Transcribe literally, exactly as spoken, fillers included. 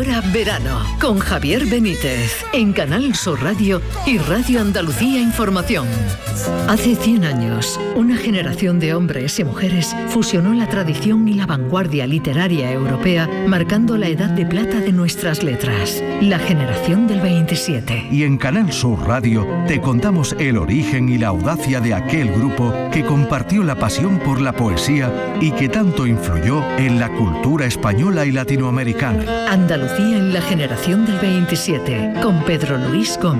Ahora verano, con Javier Benítez, en Canal Sur Radio y Radio Andalucía Información. Hace cien años, una generación de hombres y mujeres fusionó la tradición y la vanguardia literaria europea, marcando la edad de plata de nuestras letras, la generación del veintisiete. Y en Canal Sur Radio te contamos el origen y la audacia de aquel grupo que compartió la pasión por la poesía y que tanto influyó en la cultura española y latinoamericana. Andalucía en la generación del veintisiete, con Pedro Luis Gómez.